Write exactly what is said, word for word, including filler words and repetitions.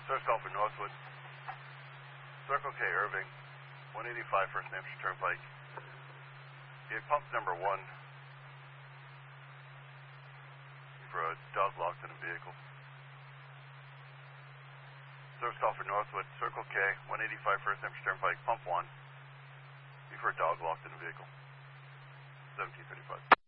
Service call for Northwood. Circle K Irving, one eighty-five First Hampshire Turnpike. Yeah, pump number one for a dog locked in a vehicle. Service call for Northwood, Circle K, one eighty-five First Hampshire Turnpike, pump one for a dog locked in a vehicle. seventeen thirty-five.